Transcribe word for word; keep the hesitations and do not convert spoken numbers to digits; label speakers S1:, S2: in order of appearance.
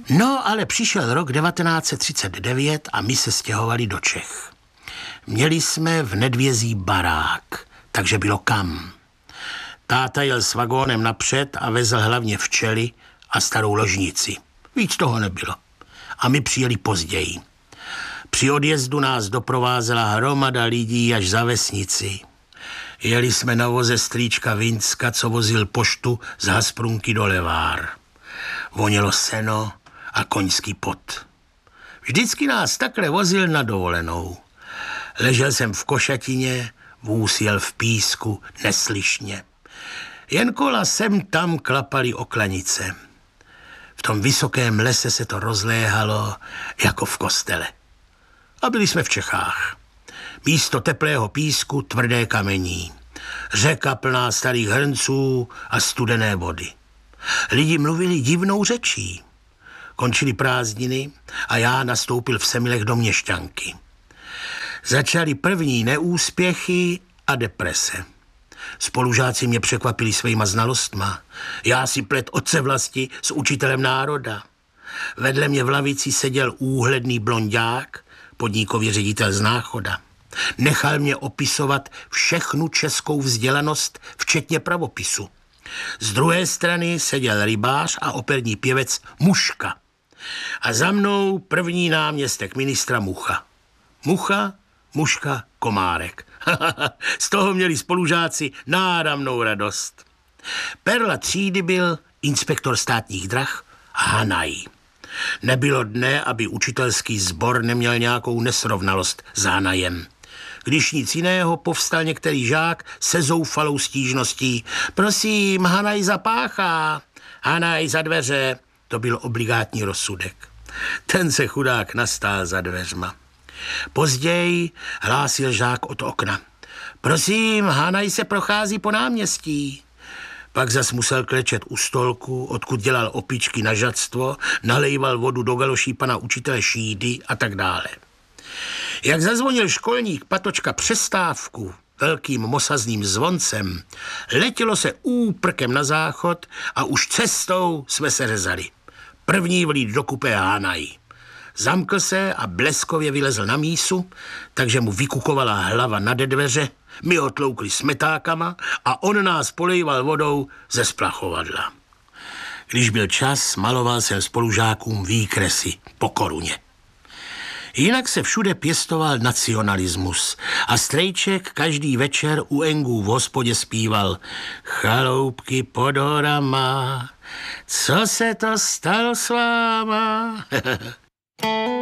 S1: No, ale přišel rok devatenáct set třicet devět a my se stěhovali do Čech. Měli jsme v Nedvězí barák, takže bylo kam. Táta jel s vagónem napřed a vezl hlavně včely a starou ložnici. Víc toho nebylo. A my přijeli později. Při odjezdu nás doprovázela hromada lidí až za vesnici. Jeli jsme na voze strýčka Vinska, co vozil poštu z Hasprunky do Levár. Vonělo seno a koňský pot. Vždycky nás takhle vozil na dovolenou. Ležel jsem v košatině, vůz jel v písku, neslyšně. Jen kola sem tam klapaly o klanice. V tom vysokém lese se to rozléhalo jako v kostele. A byli jsme v Čechách. Místo teplého písku tvrdé kamení. Řeka plná starých hrnců a studené vody. Lidi mluvili divnou řečí. Končily prázdniny a já nastoupil v Semilech do měšťanky. Začaly první neúspěchy a deprese. Spolužáci mě překvapili svýma znalostma. Já si plet otce vlasti s učitelem národa. Vedle mě v lavici seděl úhledný blonďák, podnikový ředitel z Náchoda. Nechal mě opisovat všechnu českou vzdělanost, včetně pravopisu. Z druhé strany seděl rybář a operní pěvec Muška. A za mnou první náměstek ministra Mucha. Mucha, Muška, Komárek. Z toho měli spolužáci náramnou radost. Perla třídy byl inspektor státních drah Hanaj. Nebylo dne, aby učitelský sbor neměl nějakou nesrovnalost s Hanajem. Když nic jiného, povstal některý žák se zoufalou stížností. Prosím, Hanaj zapáchá, Hanaj za dveře. To byl obligátní rozsudek. Ten se chudák nastál za dveřma. Později hlásil žák od okna. Prosím, Hanaj se prochází po náměstí. Pak zas musel klečet u stolku, odkud dělal opičky na žadstvo, nalejval vodu do galoší pana učitele Šídy a tak dále. Jak zazvonil školník Patočka přestávku velkým mosazným zvoncem, letělo se úprkem na záchod a už cestou jsme se řezali. První vlít do kupé Hanaj. Zamkl se a bleskově vylezl na mísu, takže mu vykukovala hlava nade dveře, my ho tloukli smetákama a on nás polejval vodou ze splachovadla. Když byl čas, maloval jsem spolužákům výkresy po koruně. Jinak se všude pěstoval nacionalismus a Strejček každý večer u Engů v hospodě zpíval Chaloupky pod horama, co se to stalo s váma?